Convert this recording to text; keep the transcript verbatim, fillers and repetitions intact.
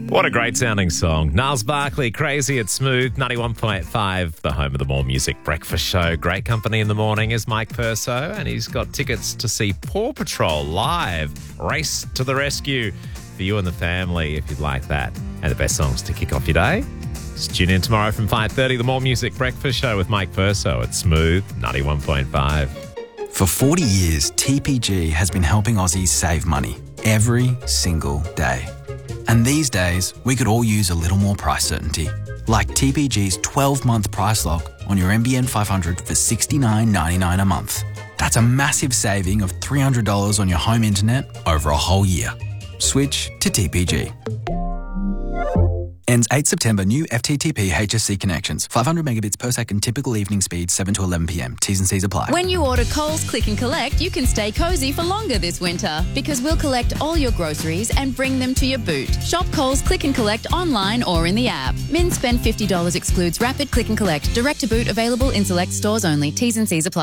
What a great sounding song. Niles Barkley, Crazy at Smooth, ninety-one point five, the home of the More Music Breakfast Show. Great company in the morning is Mike Perso, and he's got tickets to see Paw Patrol live. Race to the rescue for you and the family if you'd like that. And the best songs to kick off your day. Just tune in tomorrow from five thirty, the More Music Breakfast Show with Mike Perso at Smooth, ninety-one point five. For forty years, T P G has been helping Aussies save money every single day. And these days, we could all use a little more price certainty. Like T P G's twelve-month price lock on your N B N five hundred for sixty-nine ninety-nine a month. That's a massive saving of three hundred dollars on your home internet over a whole year. Switch to T P G. Ends eighth September. New F T T P H S C connections. five hundred megabits per second typical evening speed, seven to eleven p m. T's and C's apply. When you order Coles Click and Collect, you can stay cosy for longer this winter because we'll collect all your groceries and bring them to your boot. Shop Coles Click and Collect online or in the app. Min spend fifty dollars excludes rapid click and collect. Direct to boot available in select stores only. T's and C's apply.